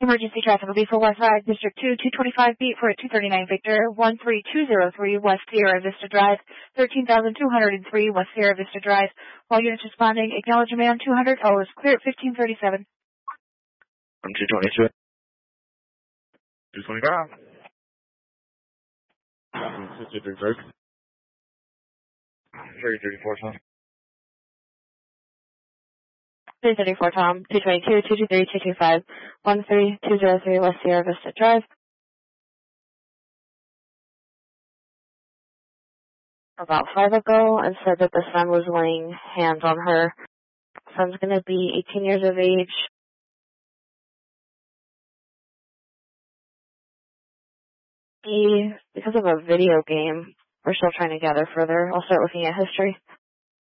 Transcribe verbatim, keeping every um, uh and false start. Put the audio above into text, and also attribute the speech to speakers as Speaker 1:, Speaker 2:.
Speaker 1: Emergency traffic will be for West Side, District two, two twenty-five beat for a two thirty-nine Victor, one three two zero three West Sierra Vista Drive, thirteen thousand two hundred three West Sierra Vista Drive. All units responding, acknowledge a man two hundred, L is clear at fifteen thirty-seven.
Speaker 2: I'm two twenty-two. two twenty-five. three thirty-four, Tom.
Speaker 1: three thirty-four Tom, two twenty-two, two two three, two two five, one three two zero three West Sierra Vista Drive. About five ago and said that the son was laying hands on her. Son's going to be eighteen years of age. He, because of a video game, we're still trying to gather further. I'll start looking at history.